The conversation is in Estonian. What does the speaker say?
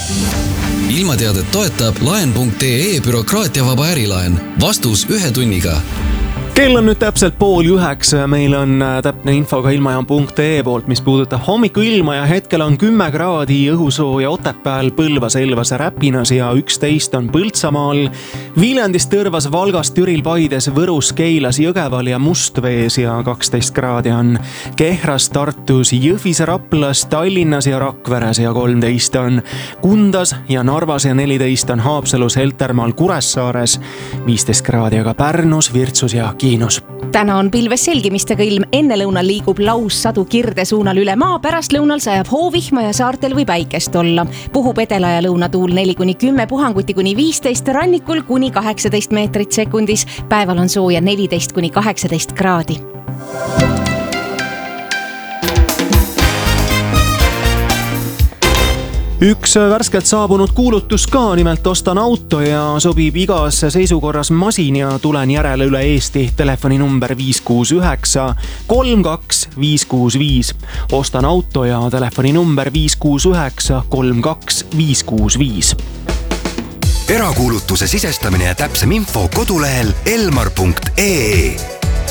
Ilmateadet toetab laen.ee bürokraatiavaba ärilaen. Vastus 1 tunniga. Kell on nüüd täpselt 8:30 ja meil on täpne info ka ilmajaam.ee poolt, mis puudutab hommiku ilma ja hetkel on 10 kraadi õhusooja Otepääl, Põlvas, Elvas, Räpinas ja 11 on Põltsamaal, Viljandis, Tõrvas, Valgas, Türil, Paides, Võrus, Keilas, Jõgeval ja Mustvees ja 12 kraadi on Kehras, Tartus, Jõhvis, Raplas, Tallinnas ja Rakveres ja 13 on Kundas ja Narvas ja 14 on Haapsalus, Heltermaal, Kuressaares, 15 kraadi aga Pärnus, Virtsus ja Kiinus. Täna on pilves selgimistega ilm, enne lõunal liigub laussadu Kirde suunal üle maa, pärast lõunal sajab hoovihma ja saartel võib päikest olla. Puhub edela- ja lõunatuul 4-10, puhanguti kuni 15, rannikul kuni 18 meetrit sekundis, päeval on sooja 14-18 kraadi. Üks värskelt saabunud kuulutus ka, nimelt ostan auto ja sobib igas seisukorras masin ja tulen järele üle Eesti. Telefoninumber 569 32 565. Ostan auto ja telefoninumber 569 32 565. Erakuulutuse sisestamine ja täpsem info kodulehel elmar.ee.